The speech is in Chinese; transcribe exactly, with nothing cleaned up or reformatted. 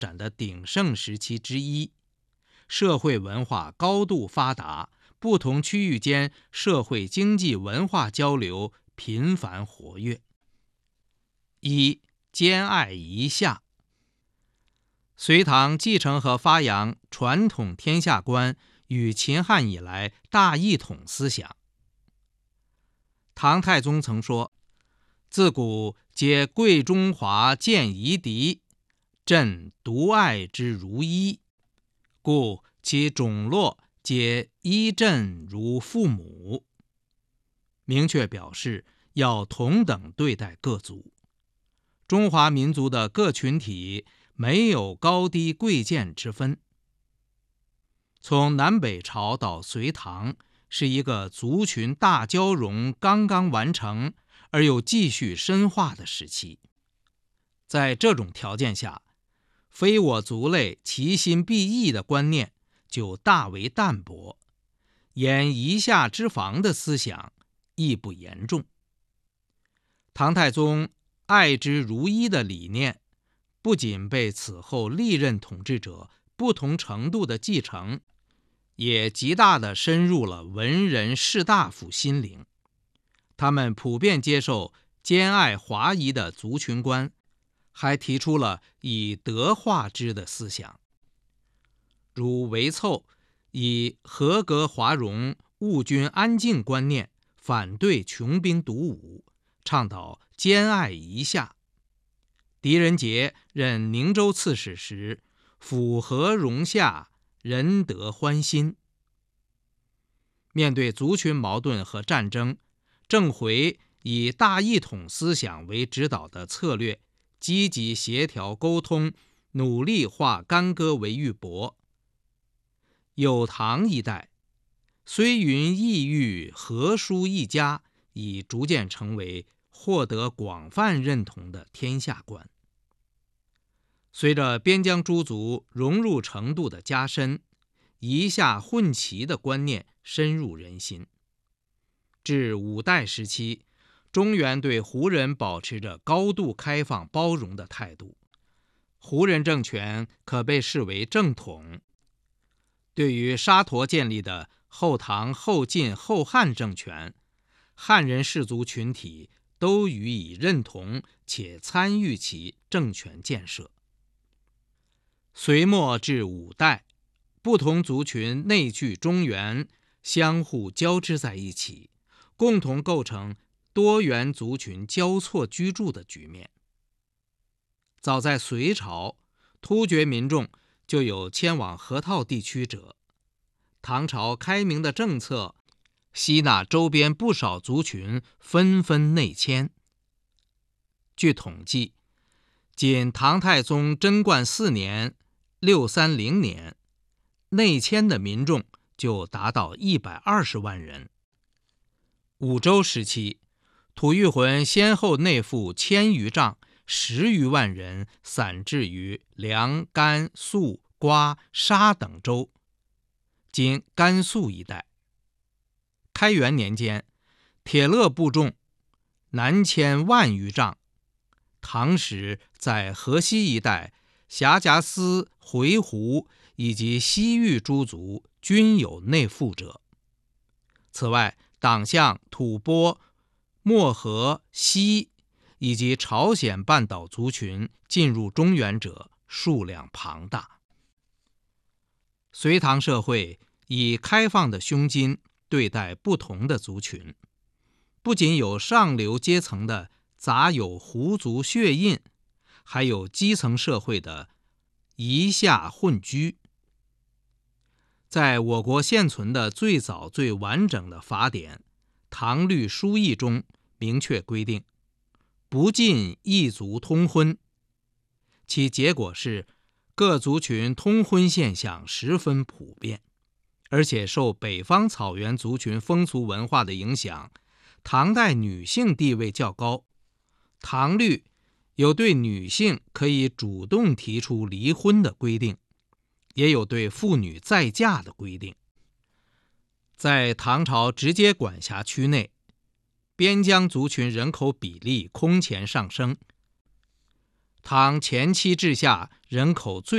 展的鼎盛时期之一，社会文化高度发达，不同区域间社会经济文化交流频繁活跃。一、兼爱夷夏。隋唐继承和发扬传统天下观与秦汉以来大一统思想。唐太宗曾说：自古皆贵中华见夷狄，朕独爱之如一，故其种落皆依朕如父母。明确表示要同等对待各族。中华民族的各群体没有高低贵贱之分。从南北朝到隋唐，是一个族群大交融刚刚完成而又继续深化的时期。在这种条件下，非我族类，其心必异的观念就大为淡薄，言夷夏之防的思想亦不严重。唐太宗爱之如一的理念，不仅被此后历任统治者不同程度的继承，也极大地深入了文人士大夫心灵。他们普遍接受兼爱华夷的族群观，还提出了以德化之的思想。如韦凑以合格华容、务均安静观念反对穷兵黩武，倡导兼爱夷夏。狄仁杰任宁州刺史时，抚和容夏，仁德欢心。面对族群矛盾和战争，郑回以大一统思想为指导的策略，积极协调沟通，努力化干戈为玉帛。有唐一代，虽云异域，何殊一家，已逐渐成为获得广泛认同的天下观。随着边疆诸族融入程度的加深，夷夏混齐的观念深入人心。至五代时期，中原对胡人保持着高度开放包容的态度，胡人政权可被视为正统。对于沙陀建立的后唐、后晋、后汉政权，汉人氏族群体都予以认同，且参与其政权建设。隋末至五代，不同族群内聚中原，相互交织在一起，共同构成多元族群交错居住的局面。早在隋朝，突厥民众就有迁往河套地区者。唐朝开明的政策吸纳周边不少族群纷纷内迁。据统计，仅唐太宗贞观四年六三零年，内迁的民众就达到一百二十万人。武周时期，吐谷浑先后内附千余丈，十余万人，散置于凉、甘、肃、瓜、沙等州，今甘肃一带。开元年间，铁勒部众南迁万余丈。唐时在河西一带，辖贾斯、回鹘以及西域诸族均有内附者。此外，党项、吐蕃、漠河、西以及朝鲜半岛族群进入中原者数量庞大。隋唐社会以开放的胸襟对待不同的族群，不仅有上流阶层的杂有胡族血印，还有基层社会的夷夏混居。在我国现存的最早最完整的法典《唐律疏议》中明确规定，不禁异族通婚，其结果是各族群通婚现象十分普遍，而且受北方草原族群风俗文化的影响，唐代女性地位较高。唐律有对女性可以主动提出离婚的规定，也有对妇女再嫁的规定。在唐朝直接管辖区内，边疆族群人口比例空前上升。唐前期至下人口最